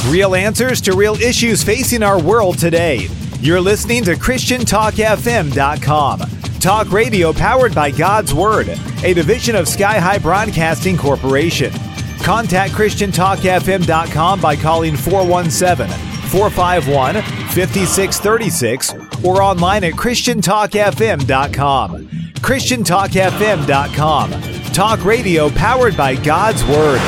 Real answers to real issues facing our world today. You're listening to ChristianTalkFM.com. Talk radio powered by God's Word, a division of Sky High Broadcasting Corporation. Contact ChristianTalkFM.com by calling 417-451-5636 or online at ChristianTalkFM.com. ChristianTalkFM.com. Talk radio powered by God's Word.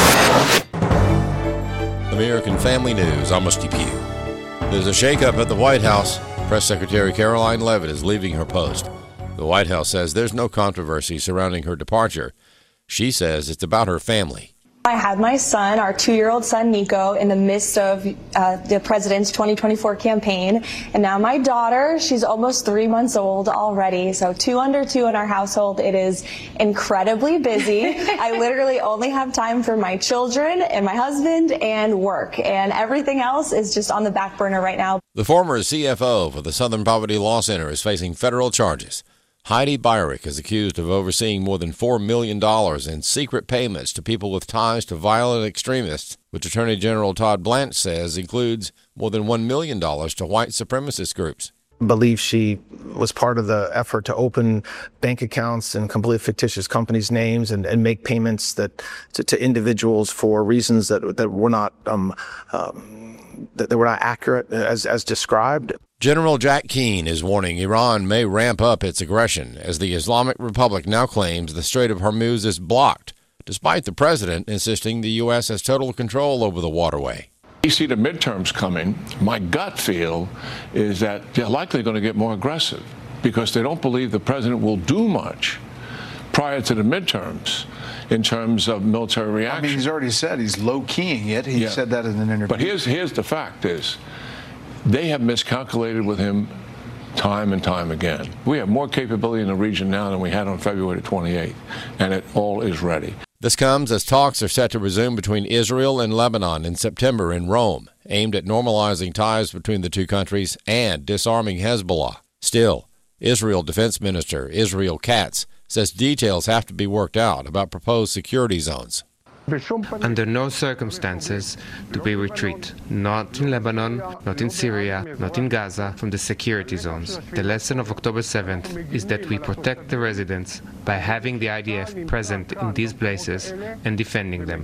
American Family News, I'm Rusty Pugh. There's a shakeup at the White House. Press Secretary Caroline Leavitt is leaving her post. The White House says there's no controversy surrounding her departure. She says it's about her family. I had my son, our 2-year-old son, Nico, in the midst of the president's 2024 campaign. And now my daughter, she's almost 3 months old already. So 2 under 2 in our household. It is incredibly busy. I literally only have time for my children and my husband and work. And everything else is just on the back burner right now. The former CFO for the Southern Poverty Law Center is facing federal charges. Heidi Beirich is accused of overseeing more than $4 million in secret payments to people with ties to violent extremists, which Attorney General Todd Blanche says includes more than $1 million to white supremacist groups. Believe she was part of the effort to open bank accounts in completely fictitious companies' names and make payments to individuals for reasons that were not accurate as described. General Jack Keane is warning Iran may ramp up its aggression as the Islamic Republic now claims the Strait of Hormuz is blocked, despite the president insisting the U.S. has total control over the waterway. You see the midterms coming. My gut feel is that they're likely going to get more aggressive because they don't believe the president will do much prior to the midterms in terms of military reaction. I mean, he's already said he's low-keying it. He said that in an interview. But here's the fact is, they have miscalculated with him time and time again. We have more capability in the region now than we had on February 28th, and it all is ready. This comes as talks are set to resume between Israel and Lebanon in September in Rome, aimed at normalizing ties between the two countries and disarming Hezbollah. Still, Israel Defense Minister Israel Katz says details have to be worked out about proposed security zones. Under no circumstances do we retreat, not in Lebanon, not in Syria, not in Gaza, from the security zones. The lesson of October 7th is that we protect the residents by having the IDF present in these places and defending them.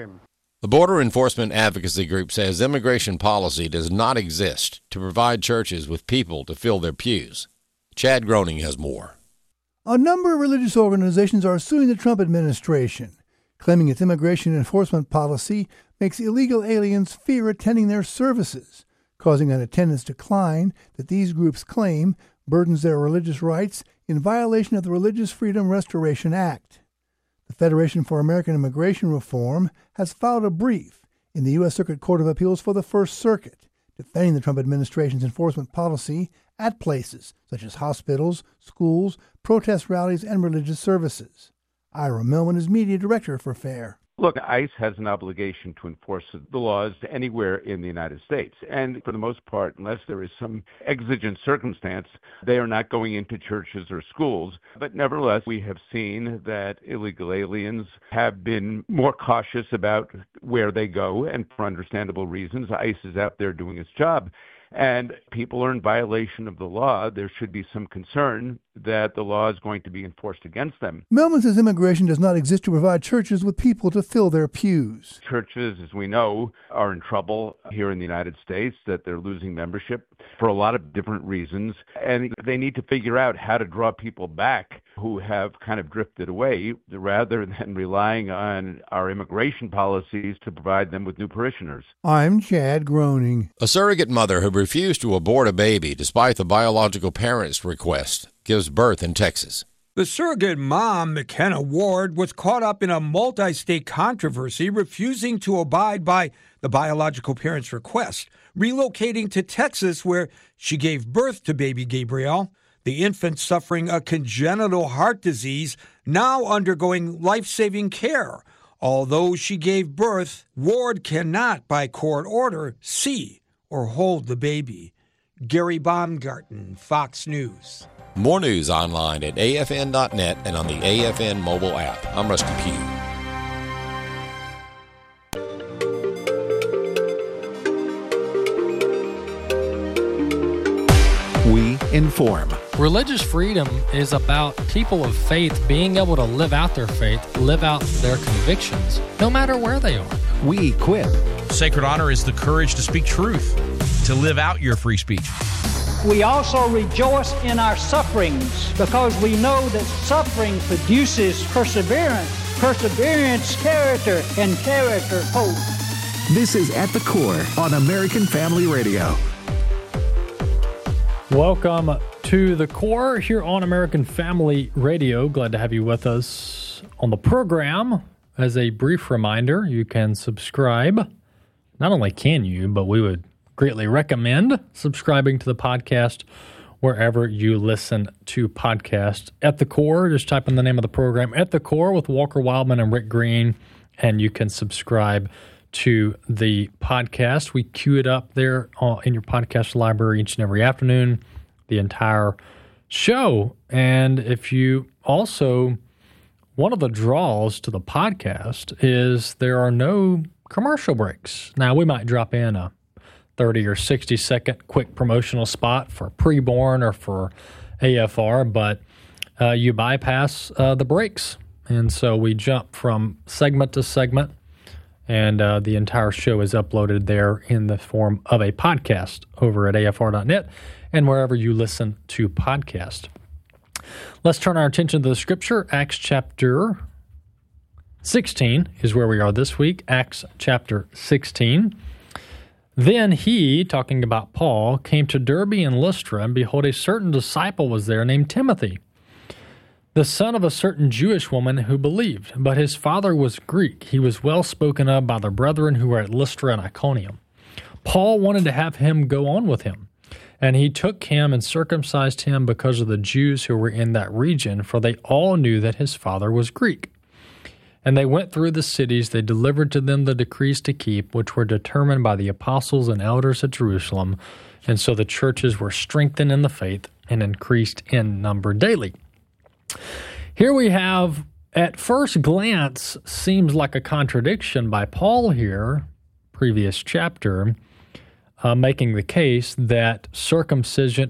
The Border Enforcement Advocacy Group says immigration policy does not exist to provide churches with people to fill their pews. Chad Groening has more. A number of religious organizations are suing the Trump administration, claiming its immigration enforcement policy makes illegal aliens fear attending their services, causing an attendance decline that these groups claim burdens their religious rights in violation of the Religious Freedom Restoration Act. The Federation for American Immigration Reform has filed a brief in the U.S. Circuit Court of Appeals for the First Circuit, defending the Trump administration's enforcement policy at places such as hospitals, schools, protest rallies, and religious services. Ira Millman is media director for FAIR. Look, ICE has an obligation to enforce the laws anywhere in the United States. And for the most part, unless there is some exigent circumstance, they are not going into churches or schools. But nevertheless, we have seen that illegal aliens have been more cautious about where they go, and for understandable reasons. ICE is out there doing its job. And people are in violation of the law. There should be some concern that the law is going to be enforced against them. Millman says immigration does not exist to provide churches with people to fill their pews. Churches, as we know, are in trouble here in the United States, that they're losing membership for a lot of different reasons. And they need to figure out how to draw people back who have kind of drifted away rather than relying on our immigration policies to provide them with new parishioners. I'm Chad Groening. A surrogate mother who refused to abort a baby despite the biological parent's request gives birth in Texas. The surrogate mom, McKenna Ward, was caught up in a multi-state controversy refusing to abide by the biological parent's request, relocating to Texas where she gave birth to baby Gabriel, the infant suffering a congenital heart disease, now undergoing life-saving care. Although she gave birth, Ward cannot, by court order, see or hold the baby. Gary Baumgarten, Fox News. More news online at afn.net and on the AFN mobile app. I'm Rusty Pugh. inform. Religious freedom is about people of faith being able to live out their faith, live out their convictions, no matter where they are. We equip. Sacred honor is the courage to speak truth, to live out your free speech. We also rejoice in our sufferings because we know that suffering produces perseverance, perseverance, character, and character, hope. This is At the Core on American Family Radio. Welcome to The Core here on American Family Radio. Glad to have you with us on the program. As a brief reminder, you can subscribe. Not only can you, but we would greatly recommend subscribing to the podcast wherever you listen to podcasts. At the Core, just type in the name of the program, At the Core with Walker Wildman and Rick Green, and you can subscribe to the podcast. We queue it up there in your podcast library each and every afternoon, the entire show. And if you also, one of the draws to the podcast is there are no commercial breaks. Now, we might drop in a 30 or 60 second quick promotional spot for preborn or for AFR, but you bypass the breaks. And so we jump from segment to segment, and the entire show is uploaded there in the form of a podcast over at afr.net and wherever you listen to podcasts. Let's turn our attention to the scripture. Acts chapter 16 is where we are this week. Acts chapter 16. Then he, talking about Paul, came to Derbe and Lystra, and behold, a certain disciple was there named Timothy, the son of a certain Jewish woman who believed, but his father was Greek. He was well spoken of by the brethren who were at Lystra and Iconium. Paul wanted to have him go on with him, and he took him and circumcised him because of the Jews who were in that region, for they all knew that his father was Greek. And they went through the cities, they delivered to them the decrees to keep, which were determined by the apostles and elders at Jerusalem. And so the churches were strengthened in the faith and increased in number daily. Here we have, at first glance, seems like a contradiction by Paul here, previous chapter, making the case that circumcision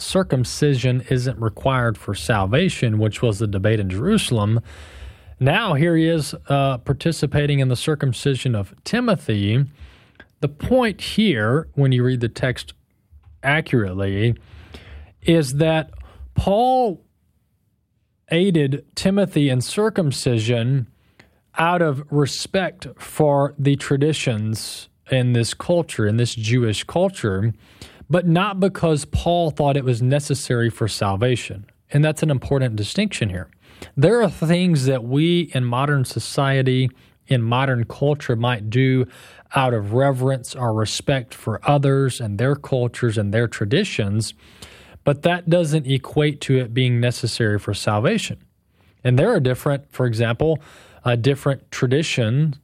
isn't required for salvation, which was the debate in Jerusalem. Now here he is participating in the circumcision of Timothy. The point here, when you read the text accurately, is that Paul aided Timothy in circumcision out of respect for the traditions in this culture, in this Jewish culture, but not because Paul thought it was necessary for salvation. And that's an important distinction here. There are things that we in modern society, in modern culture, might do out of reverence or respect for others and their cultures and their traditions, but that doesn't equate to it being necessary for salvation. And there are different, for example, different traditions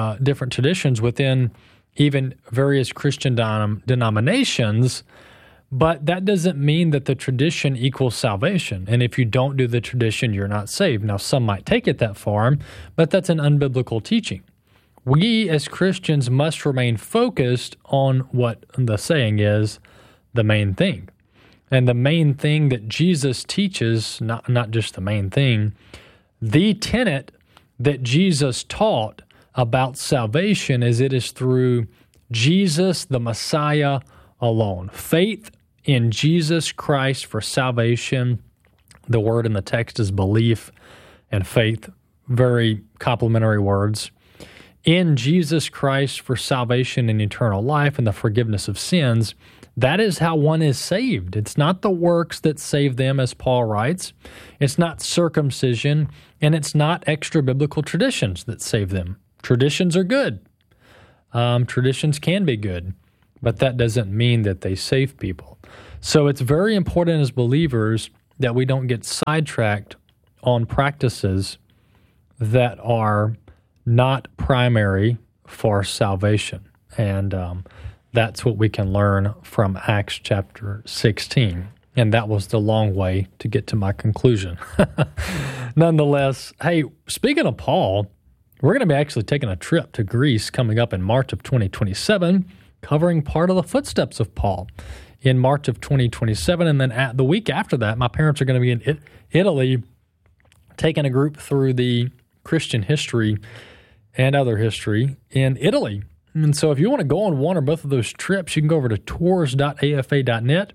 within even various Christian denominations, but that doesn't mean that the tradition equals salvation. And if you don't do the tradition, you're not saved. Now, some might take it that far, but that's an unbiblical teaching. We as Christians must remain focused on what the saying is, the main thing. And the main thing that Jesus teaches, not just the main thing, the tenet that Jesus taught about salvation is it is through Jesus, the Messiah, alone. Faith in Jesus Christ for salvation. The word in the text is belief and faith, very complementary words. In Jesus Christ for salvation and eternal life and the forgiveness of sins, that is how one is saved. It's not the works that save them, as Paul writes. It's not circumcision, and it's not extra biblical traditions that save them. Traditions are good. Traditions can be good, but that doesn't mean that they save people. So it's very important as believers that we don't get sidetracked on practices that are not primary for salvation. And that's what we can learn from Acts chapter 16. And that was the long way to get to my conclusion. Nonetheless, hey, speaking of Paul, we're going to be actually taking a trip to Greece coming up in March of 2027, covering part of the footsteps of Paul in March of 2027. And then the week after that, my parents are going to be in Italy, taking a group through the Christian history and other history in Italy. And so if you want to go on one or both of those trips, you can go over to tours.afa.net,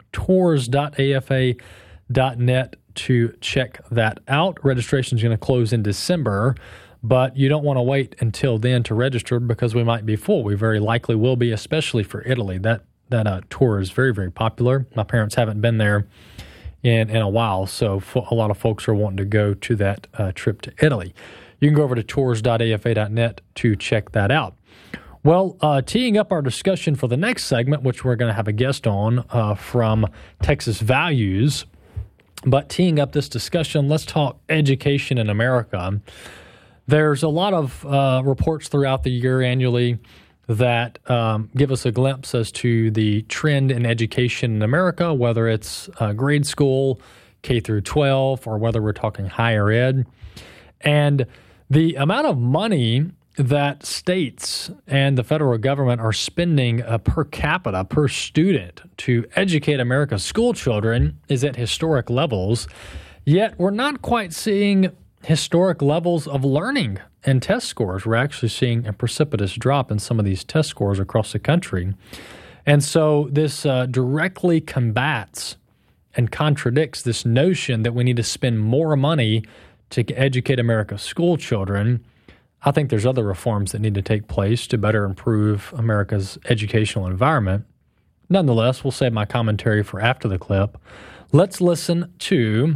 tours.afa.net to check that out. Registration is going to close in December, but you don't want to wait until then to register because we might be full. We very likely will be, especially for Italy. That tour is very, very popular. My parents haven't been there in a while, so a lot of folks are wanting to go to that trip to Italy. You can go over to tours.afa.net to check that out. Well, teeing up our discussion for the next segment, which we're going to have a guest on from Texas Values, but teeing up this discussion, let's talk education in America. There's a lot of reports throughout the year annually that give us a glimpse as to the trend in education in America, whether it's grade school, K through 12, or whether we're talking higher ed. And the amount of money that states and the federal government are spending per capita, per student, to educate America's school children is at historic levels, yet we're not quite seeing historic levels of learning and test scores. We're actually seeing a precipitous drop in some of these test scores across the country. And so this directly combats and contradicts this notion that we need to spend more money to educate America's school children. I think there's other reforms that need to take place to better improve America's educational environment. Nonetheless, we'll save my commentary for after the clip. Let's listen to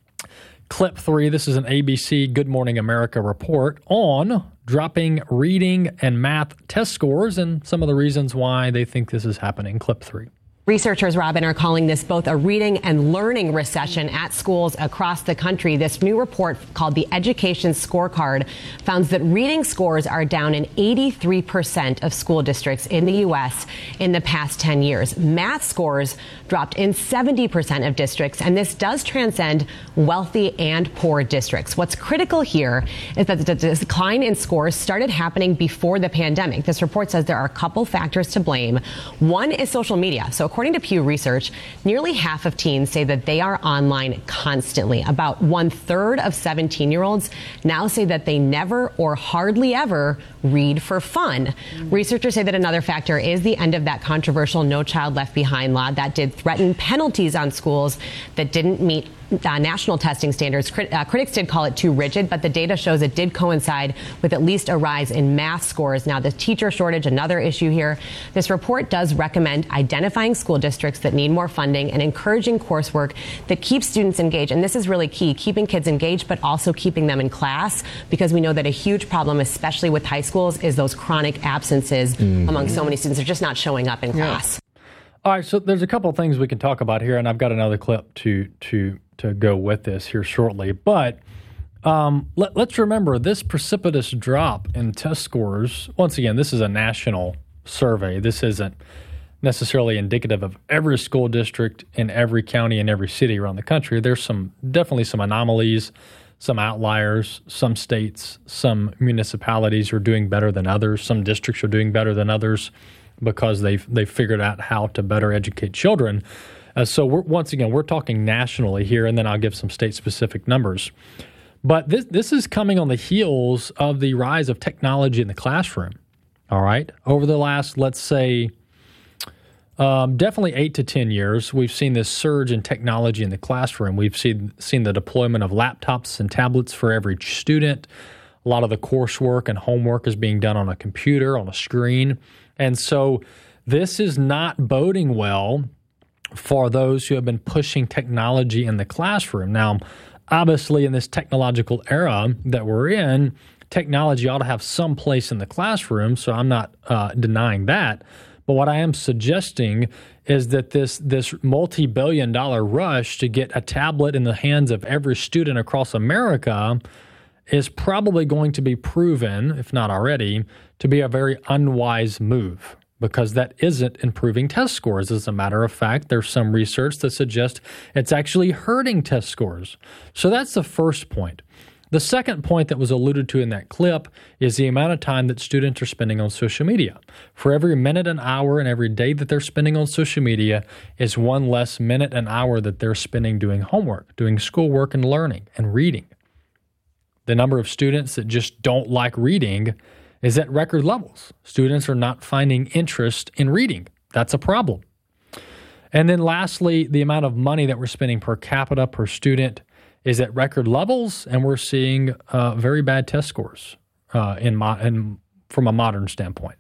Clip 3. This is an ABC Good Morning America report on dropping reading and math test scores and some of the reasons why they think this is happening. Clip 3. Researchers, Robin, are calling this both a reading and learning recession at schools across the country. This new report called the Education Scorecard found that reading scores are down in 83% of school districts in the U.S. in the past 10 years. Math scores dropped in 70% of districts, and this does transcend wealthy and poor districts. What's critical here is that the decline in scores started happening before the pandemic. This report says there are a couple factors to blame. One is social media. So according to Pew Research, nearly half of teens say that they are online constantly. About 1/3 of 17-year-olds now say that they never or hardly ever read for fun. Researchers say that another factor is the end of that controversial No Child Left Behind law that did threaten penalties on schools that didn't meet national testing standards. Critics did call it too rigid, but the data shows it did coincide with at least a rise in math scores. Now, the teacher shortage, another issue here. This report does recommend identifying school districts that need more funding and encouraging coursework that keeps students engaged. And this is really key, keeping kids engaged, but also keeping them in class, because we know that a huge problem, especially with high schools, is those chronic absences among so many students. They're just not showing up in class. All right, so there's a couple of things we can talk about here, and I've got another clip to go with this here shortly. But let's remember this precipitous drop in test scores. Once again, this is a national survey. This isn't necessarily indicative of every school district in every county and every city around the country. There's definitely some anomalies, some outliers. Some states, some municipalities are doing better than others. Some districts are doing better than others because they've figured out how to better educate children. So we're talking nationally here, and then I'll give some state-specific numbers. But this is coming on the heels of the rise of technology in the classroom, all right? Over the last, let's say, definitely 8 to 10 years, we've seen this surge in technology in the classroom. We've seen the deployment of laptops and tablets for every student. A lot of the coursework and homework is being done on a computer, on a screen. And so this is not boding well for those who have been pushing technology in the classroom. Now, obviously, in this technological era that we're in, technology ought to have some place in the classroom, so I'm not denying that. But what I am suggesting is that this multi-billion-dollar rush to get a tablet in the hands of every student across America is probably going to be proven, if not already, to be a very unwise move, because that isn't improving test scores. As a matter of fact, there's some research that suggests it's actually hurting test scores. So that's the first point. The second point that was alluded to in that clip is the amount of time that students are spending on social media. For every minute, an hour, and every day that they're spending on social media is one less minute, an hour that they're spending doing homework, doing schoolwork and learning and reading. The number of students that just don't like reading is at record levels. Students are not finding interest in reading. That's a problem. And then lastly, the amount of money that we're spending per capita per student is at record levels, and we're seeing very bad test scores from a modern standpoint.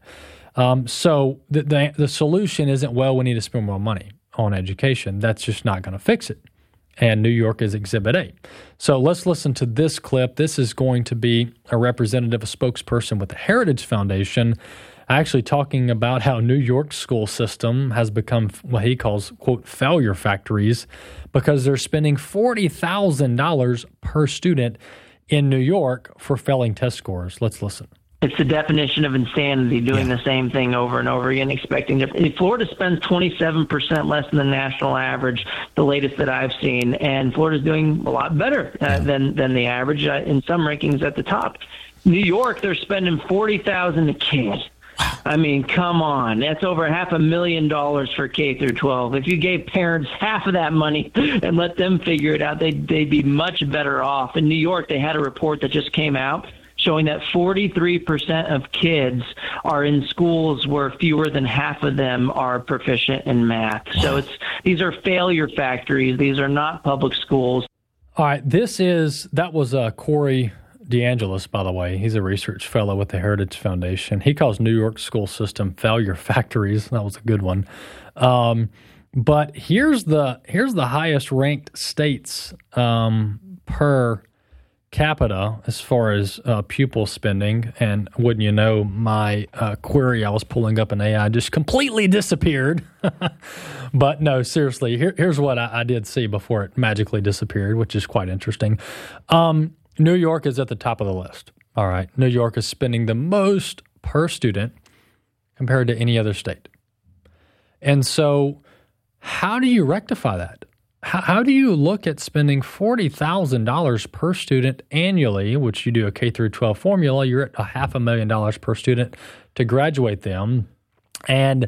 So the solution isn't, well, we need to spend more money on education. That's just not going to fix it. And New York is Exhibit A. So let's listen to this clip. This is going to be a representative, a spokesperson with the Heritage Foundation, actually talking about how New York's school system has become what he calls, quote, failure factories because they're spending $40,000 per student in New York for failing test scores. Let's listen. It's the definition of insanity, doing the same thing over and over again, expecting different. Florida spends 27% less than the national average, the latest that I've seen, and Florida's doing a lot better than the average, in some rankings at the top. New York, they're spending $40,000 a kid. I mean, come on. That's over $500,000 for K through 12. If you gave parents half of that money and let them figure it out, they'd be much better off. In New York, they had a report that just came out showing that 43% of kids are in schools where fewer than half of them are proficient in math. So these are failure factories. These are not public schools. All right, that was Corey DeAngelis, by the way. He's a research fellow with the Heritage Foundation. He calls New York school system failure factories. That was a good one. But here's the highest ranked states per capita as far as pupil spending. And wouldn't you know, my query I was pulling up in AI just completely disappeared. But no, seriously, here's what I did see before it magically disappeared, which is quite interesting. New York is at the top of the list. All right. New York is spending the most per student compared to any other state. And so how do you rectify that? How do you look at spending $40,000 per student annually, which you do a K through 12 formula, you're at $500,000 per student to graduate them. And,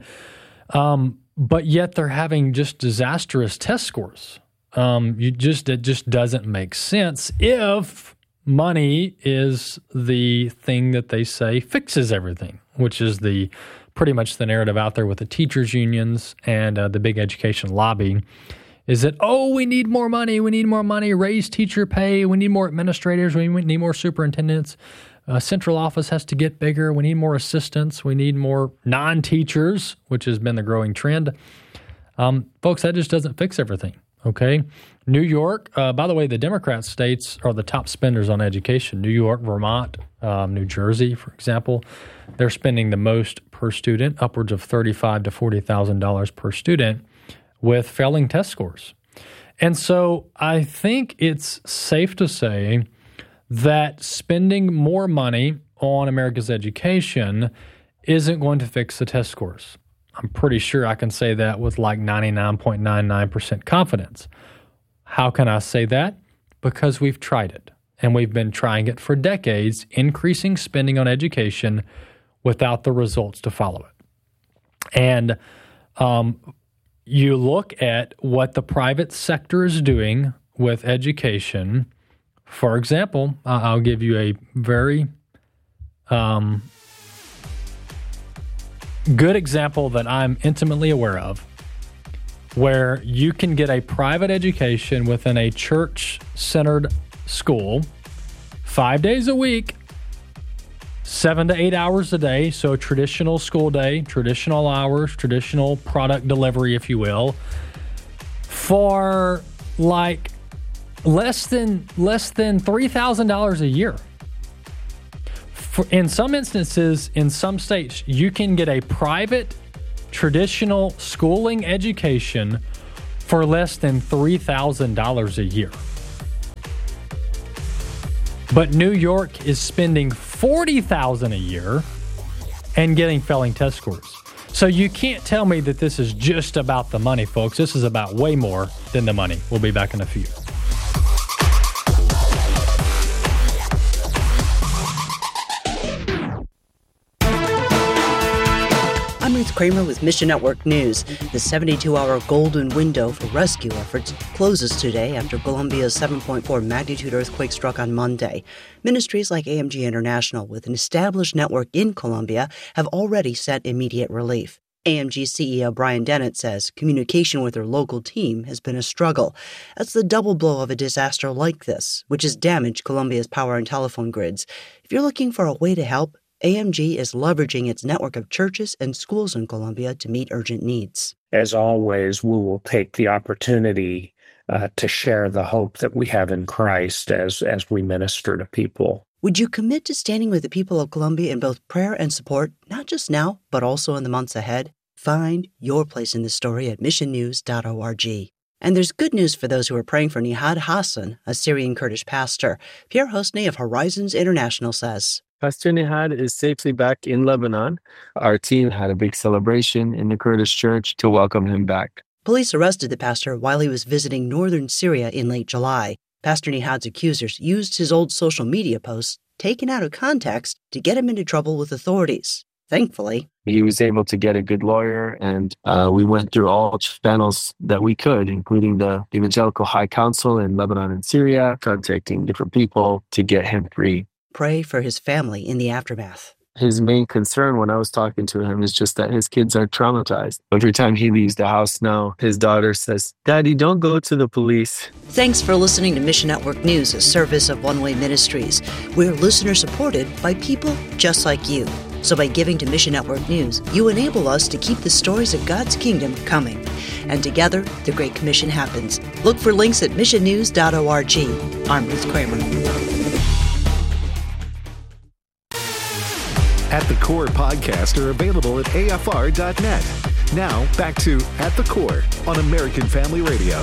but yet they're having just disastrous test scores. It just doesn't make sense if money is the thing that they say fixes everything, which is pretty much the narrative out there with the teachers unions and the big education lobby, is that, we need more money, raise teacher pay, we need more administrators, we need more superintendents, central office has to get bigger, we need more assistants, we need more non-teachers, which has been the growing trend. Folks, that just doesn't fix everything. Okay. New York, by the way, the Democrat states are the top spenders on education. New York, Vermont, New Jersey, for example, they're spending the most per student, upwards of $35,000 to $40,000 per student with failing test scores. And so I think it's safe to say that spending more money on America's education isn't going to fix the test scores. I'm pretty sure I can say that with like 99.99% confidence. How can I say that? Because we've tried it, and we've been trying it for decades, increasing spending on education without the results to follow it. And you look at what the private sector is doing with education. For example, I'll give you a very good example that I'm intimately aware of, where you can get a private education within a church-centered school 5 days a week, 7 to 8 hours a day, so traditional school day, traditional hours, traditional product delivery, if you will, for like less than $3,000 a year. In some instances, in some states, you can get a private traditional schooling education for less than $3,000 a year. But New York is spending $40,000 a year and getting failing test scores. So you can't tell me that this is just about the money, folks. This is about way more than the money. We'll be back in a few. Kramer with Mission Network News. The 72-hour golden window for rescue efforts closes today after Colombia's 7.4 magnitude earthquake struck on Monday. Ministries like AMG International, with an established network in Colombia, have already sent immediate relief. AMG CEO Brian Dennett says communication with their local team has been a struggle. That's the double blow of a disaster like this, which has damaged Colombia's power and telephone grids. If you're looking for a way to help, AMG is leveraging its network of churches and schools in Colombia to meet urgent needs. As always, we will take the opportunity to share the hope that we have in Christ as we minister to people. Would you commit to standing with the people of Colombia in both prayer and support, not just now, but also in the months ahead? Find your place in the story at missionnews.org. And there's good news for those who are praying for Nihad Hassan, a Syrian Kurdish pastor. Pierre Hosney of Horizons International says, Pastor Nihad is safely back in Lebanon. Our team had a big celebration in the Kurdish church to welcome him back. Police arrested the pastor while he was visiting northern Syria in late July. Pastor Nihad's accusers used his old social media posts, taken out of context, to get him into trouble with authorities. Thankfully, he was able to get a good lawyer, and we went through all channels that we could, including the Evangelical High Council in Lebanon and Syria, contacting different people to get him free. Pray for his family in the aftermath. His main concern when I was talking to him is just that his kids are traumatized. Every time he leaves the house now, his daughter says, "Daddy, don't go to the police." Thanks for listening to Mission Network News, a service of One Way Ministries. We're listener-supported by people just like you. So by giving to Mission Network News, you enable us to keep the stories of God's kingdom coming. And together, the Great Commission happens. Look for links at missionnews.org. I'm Ruth Kramer. At the Core podcasts are available at afr.net. Now, back to At the Core on American Family Radio.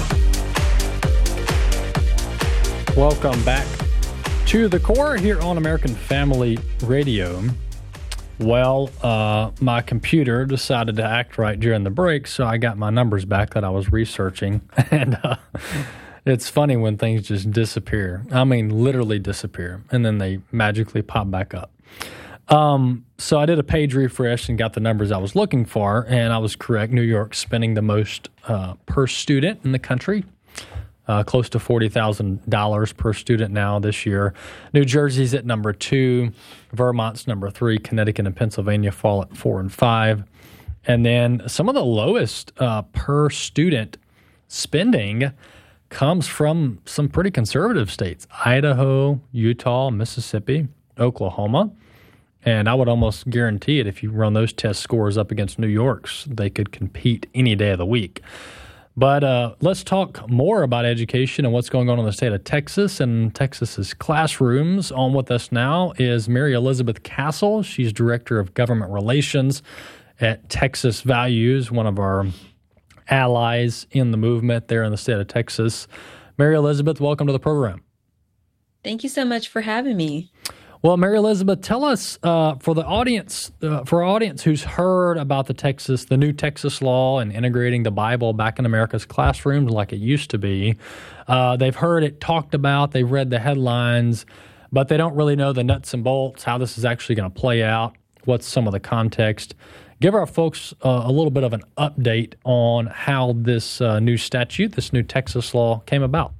Welcome back to The Core here on American Family Radio. Well, my computer decided to act right during the break, so I got my numbers back that I was researching. And it's funny when things just disappear. I mean, literally disappear, and then they magically pop back up. So I did a page refresh and got the numbers I was looking for, and I was correct. New York's spending the most per student in the country, close to $40,000 per student now this year. New Jersey's at number 2, Vermont's number 3, Connecticut and Pennsylvania fall at 4 and 5. And then some of the lowest per student spending comes from some pretty conservative states: Idaho, Utah, Mississippi, Oklahoma. And I would almost guarantee it, if you run those test scores up against New York's, they could compete any day of the week. But let's talk more about education and what's going on in the state of Texas and Texas's classrooms. On with us now is Mary Elizabeth Castle. She's Director of Government Relations at Texas Values, one of our allies in the movement there in the state of Texas. Mary Elizabeth, welcome to the program. Thank you so much for having me. Well, Mary Elizabeth, tell us for our audience who's heard about the new Texas law and integrating the Bible back in America's classrooms like it used to be. They've heard it talked about, they've read the headlines, but they don't really know the nuts and bolts, how this is actually going to play out, what's some of the context. Give our folks a little bit of an update on how this new statute, this new Texas law came about.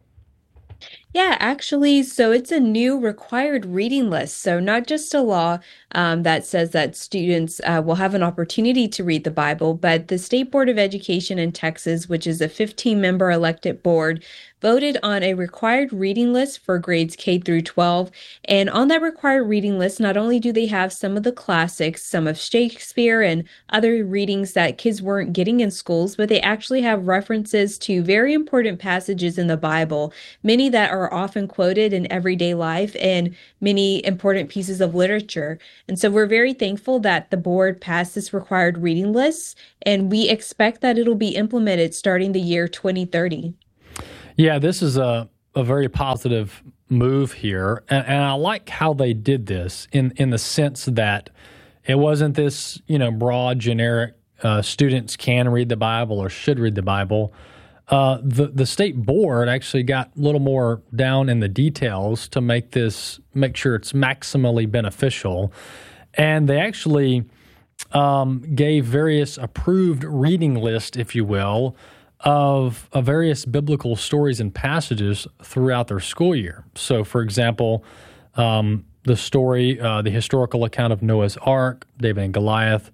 Yeah, actually, so it's a new required reading list. So not just a law that says that students will have an opportunity to read the Bible, but the State Board of Education in Texas, which is a 15-member elected board, voted on a required reading list for grades K through 12. And on that required reading list, not only do they have some of the classics, some of Shakespeare and other readings that kids weren't getting in schools, but they actually have references to very important passages in the Bible, many that are often quoted in everyday life and many important pieces of literature. And so we're very thankful that the board passed this required reading list, and we expect that it'll be implemented starting the year 2030. Yeah, this is a very positive move here, and I like how they did this in the sense that it wasn't this broad, generic students can read the Bible or should read the Bible. The state board actually got a little more down in the details to make sure it's maximally beneficial, and they actually gave various approved reading lists, if you will, of various biblical stories and passages throughout their school year. So, for example, the story, the historical account of Noah's Ark, David and Goliath,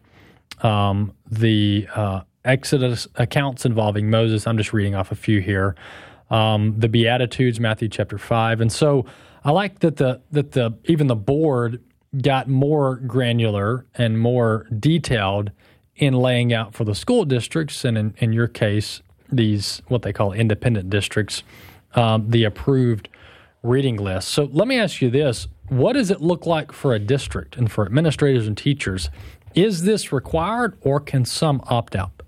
the Exodus accounts involving Moses. I'm just reading off a few here. The Beatitudes, Matthew chapter 5. And so I like that even the board got more granular and more detailed in laying out for the school districts, and in your case, these what they call independent districts, the approved reading list. So let me ask you this. What does it look like for a district and for administrators and teachers? Is this required, or can some opt out?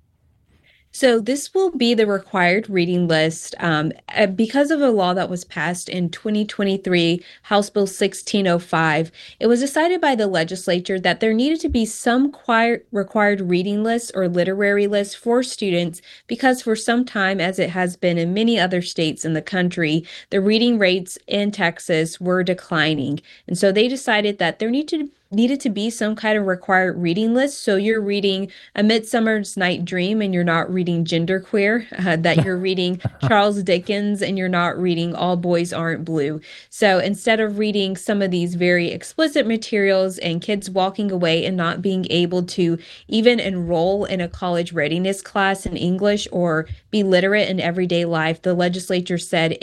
So this will be the required reading list because of a law that was passed in 2023, House Bill 1605. It was decided by the legislature that there needed to be some required reading list or literary list for students because for some time, as it has been in many other states in the country, the reading rates in Texas were declining. And so they decided that there needed to be some kind of required reading list. So you're reading A Midsummer's Night Dream and you're not reading Genderqueer, that you're reading Charles Dickens and you're not reading All Boys Aren't Blue. So instead of reading some of these very explicit materials and kids walking away and not being able to even enroll in a college readiness class in English or be literate in everyday life, the legislature said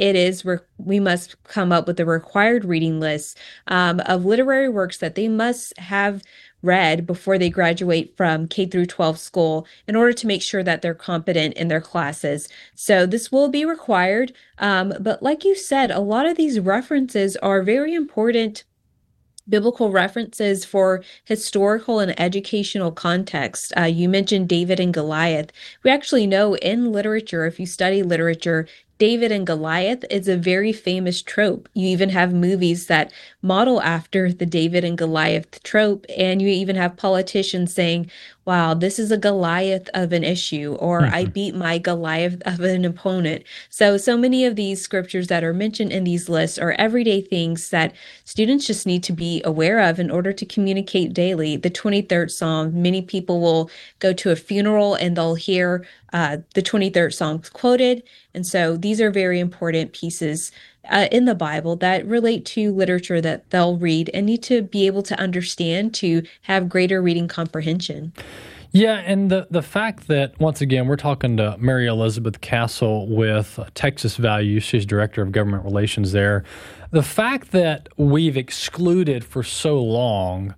we must come up with a required reading list of literary works that they must have read before they graduate from K through 12 school in order to make sure that they're competent in their classes. So this will be required. But like you said, a lot of these references are very important biblical references for historical and educational context. You mentioned David and Goliath. We actually know in literature, if you study literature, David and Goliath is a very famous trope. You even have movies that model after the David and Goliath trope, and you even have politicians saying, wow, this is a Goliath of an issue, or I beat my Goliath of an opponent. So many of these scriptures that are mentioned in these lists are everyday things that students just need to be aware of in order to communicate daily. The 23rd Psalm, many people will go to a funeral and they'll hear the 23rd Psalm quoted. And so these are very important pieces in the Bible that relate to literature that they'll read and need to be able to understand to have greater reading comprehension. Yeah, and the fact that, once again, we're talking to Mary Elizabeth Castle with Texas Values. She's Director of Government Relations there. The fact that we've excluded for so long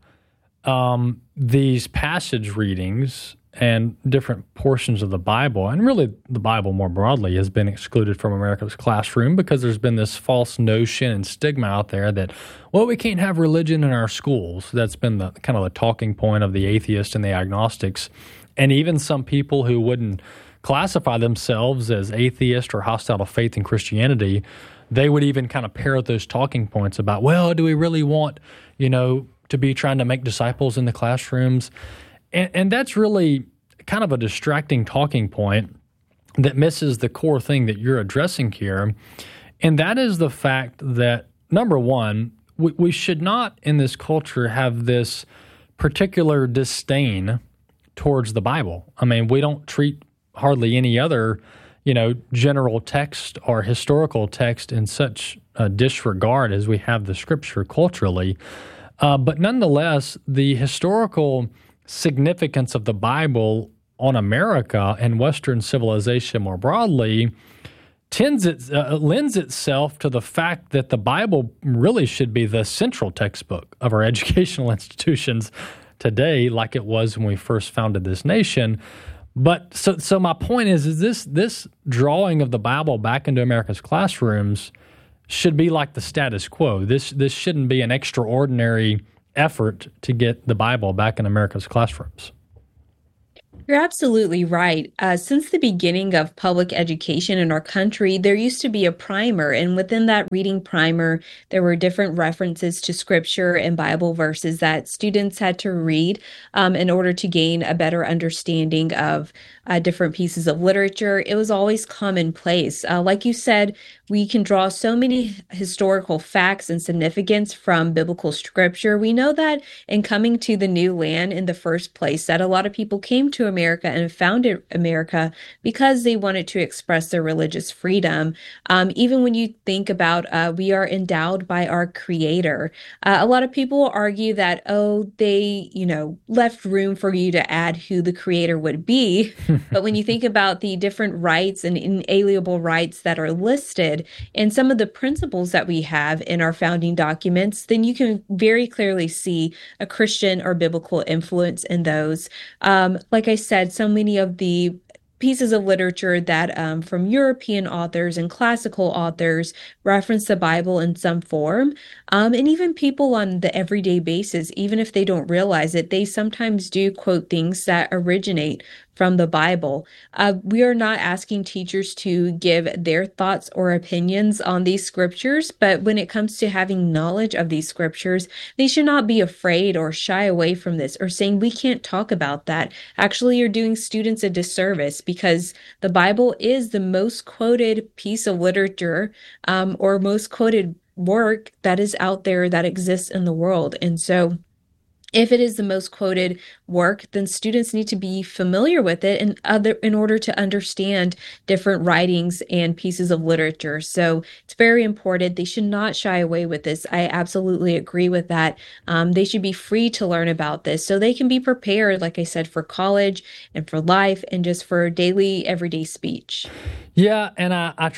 these passage readings and different portions of the Bible, and really the Bible more broadly, has been excluded from America's classroom because there's been this false notion and stigma out there that, well, we can't have religion in our schools. That's been the kind of the talking point of the atheists and the agnostics. And even some people who wouldn't classify themselves as atheist or hostile to faith in Christianity, they would even kind of parrot those talking points about, well, do we really want, to be trying to make disciples in the classrooms? And that's really kind of a distracting talking point that misses the core thing that you're addressing here. And that is the fact that, number one, we should not in this culture have this particular disdain towards the Bible. I mean, we don't treat hardly any other, general text or historical text in such disregard as we have the Scripture culturally. But nonetheless, the historical significance of the Bible on America and Western civilization more broadly lends itself to the fact that the Bible really should be the central textbook of our educational institutions today, like it was when we first founded this nation. But so my point is this drawing of the Bible back into America's classrooms should be like the status quo. This shouldn't be an extraordinary effort to get the Bible back in America's classrooms. You're absolutely right. Since the beginning of public education in our country, there used to be a primer, and within that reading primer, there were different references to scripture and Bible verses that students had to read in order to gain a better understanding of different pieces of literature. It was always commonplace. Like you said, we can draw so many historical facts and significance from biblical scripture. We know that in coming to the new land in the first place, that a lot of people came to America and founded America because they wanted to express their religious freedom. Even when you think about we are endowed by our Creator, a lot of people argue that, they, left room for you to add who the Creator would be. But when you think about the different rights and inalienable rights that are listed and some of the principles that we have in our founding documents, then you can very clearly see a Christian or biblical influence in those. Like I said, so many of the pieces of literature that from European authors and classical authors reference the Bible in some form. And even people on the everyday basis, even if they don't realize it, they sometimes do quote things that originate from the Bible. We are not asking teachers to give their thoughts or opinions on these scriptures, but when it comes to having knowledge of these scriptures, they should not be afraid or shy away from this or saying we can't talk about that. Actually, you're doing students a disservice because the Bible is the most quoted piece of literature or most quoted work that is out there that exists in the world. And so if it is the most quoted work, then students need to be familiar with it in order to understand different writings and pieces of literature. So it's very important. They should not shy away with this. I absolutely agree with that. They should be free to learn about this so they can be prepared, like I said, for college and for life and just for daily, everyday speech. Yeah, and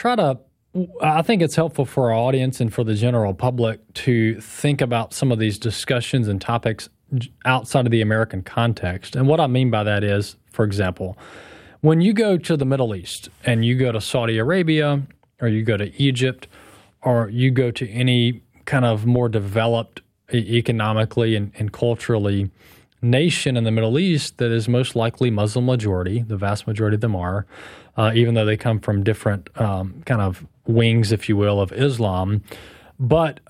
I think it's helpful for our audience and for the general public to think about some of these discussions and topics outside of the American context. And what I mean by that is, for example, when you go to the Middle East and you go to Saudi Arabia or you go to Egypt or you go to any kind of more developed economically and culturally nation in the Middle East that is most likely Muslim majority, the vast majority of them are, even though they come from different kind of wings, if you will, of Islam. But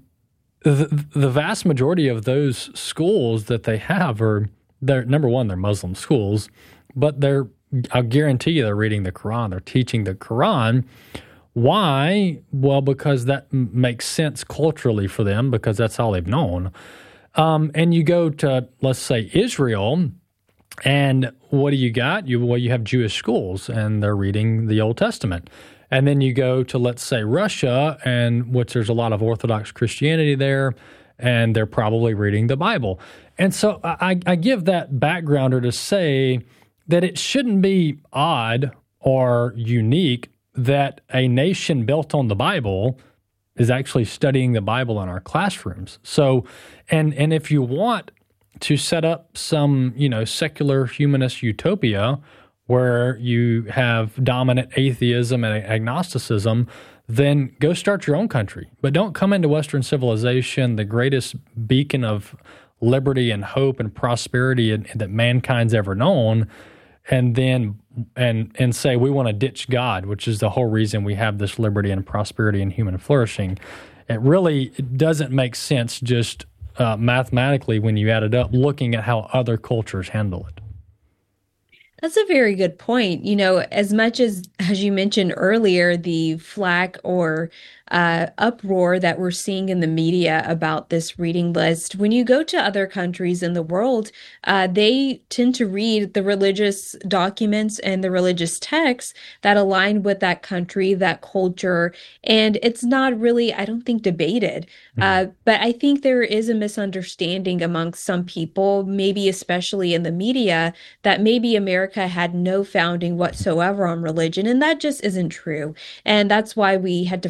the vast majority of those schools that they have they're number one, they're Muslim schools, but I guarantee you they're reading the Quran. They're teaching the Quran. Why? Well, because that makes sense culturally for them because that's all they've known. And you go to, let's say, Israel, and what do you got? You have Jewish schools, and they're reading the Old Testament. And then you go to, let's say, Russia, and which there's a lot of Orthodox Christianity there, and they're probably reading the Bible. And so I give that backgrounder to say that it shouldn't be odd or unique that a nation built on the Bible is actually studying the Bible in our classrooms. So, and if you want to set up some, secular humanist utopia where you have dominant atheism and agnosticism, then go start your own country. But don't come into Western civilization, the greatest beacon of liberty and hope and prosperity that mankind's ever known, and then and say we want to ditch God, which is the whole reason we have this liberty and prosperity and human flourishing. It doesn't make sense just mathematically when you add it up, looking at how other cultures handle it. That's a very good point. As much as you mentioned earlier, the flack or uproar that we're seeing in the media about this reading list, when you go to other countries in the world, they tend to read the religious documents and the religious texts that align with that country, that culture. And it's not really, I don't think, debated. But I think there is a misunderstanding amongst some people, maybe especially in the media, that maybe America had no founding whatsoever on religion. And that just isn't true. And that's why we had to fight on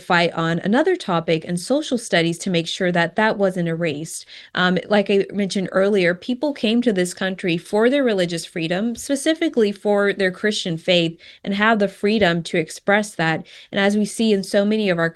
on another topic in social studies to make sure that that wasn't erased. Like I mentioned earlier, people came to this country for their religious freedom, specifically for their Christian faith, and have the freedom to express that. And as we see in so many of our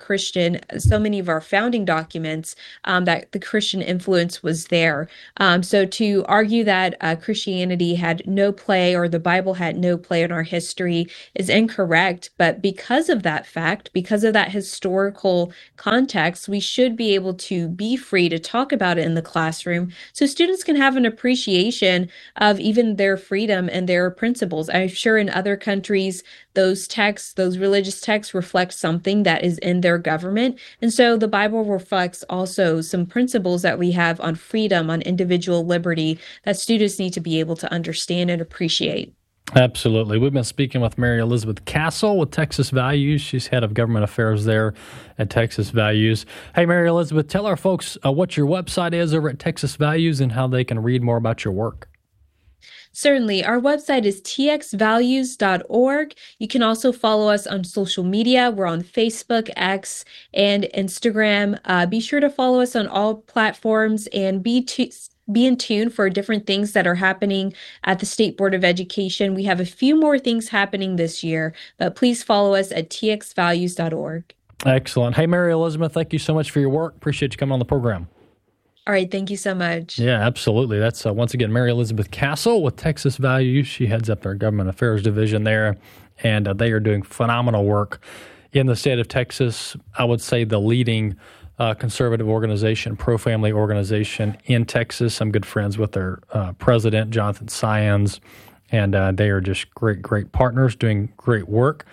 founding documents, that the Christian influence was there. So to argue that Christianity had no play or the Bible had no play in our history is incorrect. But because of that fact, because of that historical context, we should be able to be free to talk about it in the classroom so students can have an appreciation of even their freedom and their principles. I'm sure in other countries, those texts, those religious texts reflect something that is in their government. And so the Bible reflects also some principles that we have on freedom, on individual liberty that students need to be able to understand and appreciate. Absolutely. We've been speaking with Mary Elizabeth Castle with Texas Values. She's head of government affairs there at Texas Values. Hey, Mary Elizabeth, tell our folks what your website is over at Texas Values and how they can read more about your work. Certainly. Our website is txvalues.org. You can also follow us on social media. We're on Facebook, X, and Instagram. Be sure to follow us on all platforms and be in tune for different things that are happening at the State Board of Education. We have a few more things happening this year, but please follow us at txvalues.org. Excellent. Hey, Mary Elizabeth, thank you so much for your work. Appreciate you coming on the program. All right. Thank you so much. Yeah, absolutely. That's, once again, Mary Elizabeth Castle with Texas Values. She heads up their government affairs division there, and they are doing phenomenal work in the state of Texas. I would say the leading conservative organization, pro-family organization in Texas. I'm good friends with their president, Jonathan Saenz, and they are just great partners doing great work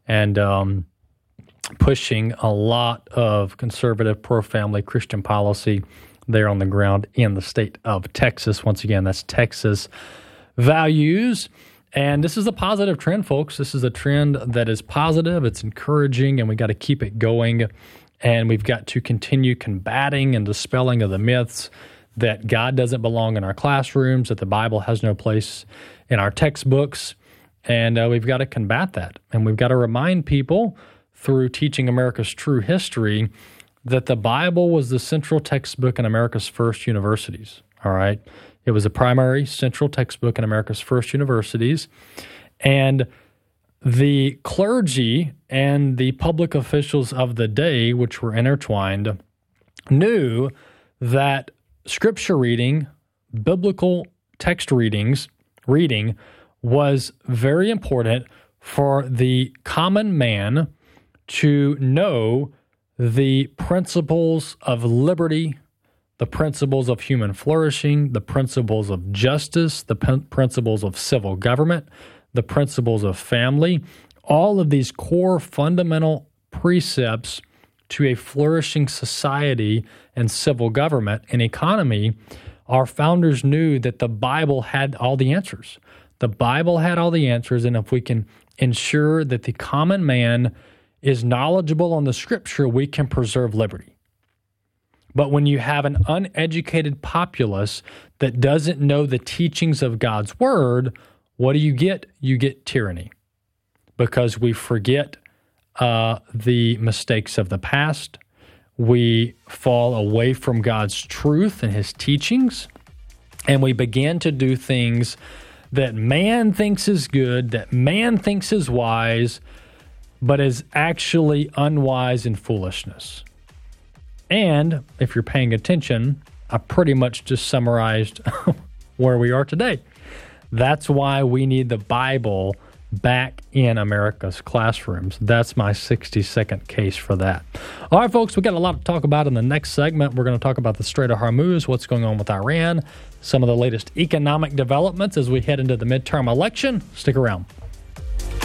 and pushing a lot of conservative, pro-family Christian policy there on the ground in the state of Texas. Once again, that's Texas Values. And this is a positive trend, folks. This is a trend that is positive. It's encouraging, and we got to keep it going. And we've got to continue combating and dispelling of the myths that God doesn't belong in our classrooms, that the Bible has no place in our textbooks. And we've got to combat that. And we've got to remind people through teaching America's true history that the Bible was the central textbook in America's first universities. All right? It was a primary central textbook in America's first universities. And the clergy and the public officials of the day, which were intertwined, knew that scripture reading, biblical text reading was very important for the common man to know the principles of liberty, the principles of human flourishing, the principles of justice, the principles of civil government, the principles of family, all of these core fundamental precepts to a flourishing society and civil government and economy. Our founders knew that the Bible had all the answers. The Bible had all the answers, and if we can ensure that the common man is knowledgeable on the Scripture, we can preserve liberty. But when you have an uneducated populace that doesn't know the teachings of God's Word, what do you get? You get tyranny, because we forget the mistakes of the past. We fall away from God's truth and His teachings, and we begin to do things that man thinks is good, that man thinks is wise, but is actually unwise and foolishness. And if you're paying attention, I pretty much just summarized where we are today. That's why we need the Bible back in America's classrooms. That's my 60-second case for that. All right, folks, we've got a lot to talk about in the next segment. We're going to talk about the Strait of Hormuz, what's going on with Iran, some of the latest economic developments as we head into the midterm election. Stick around.